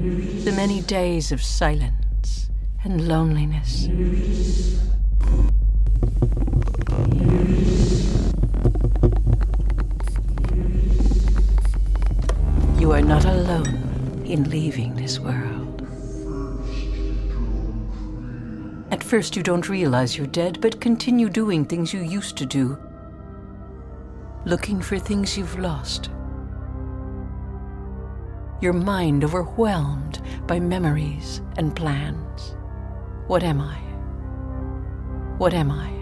The many days of silence and loneliness. You are not alone in leaving this world. At first you don't realize you're dead, but continue doing things you used to do. Looking for things you've lost. Your mind overwhelmed by memories and plans. What am I? What am I?